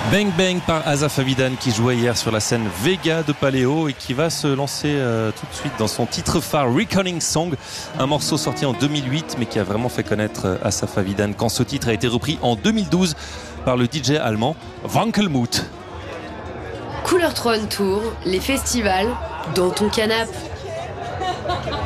Bang Bang par Asaf Avidan qui jouait hier sur la scène Vega de Paléo et qui va se lancer tout de suite dans son titre phare Reckoning Song, un morceau sorti en 2008 mais qui a vraiment fait connaître Asaf Avidan quand ce titre a été repris en 2012 par le DJ allemand Wankelmut. Couleur 3 Tour, les festivals dans ton canapé.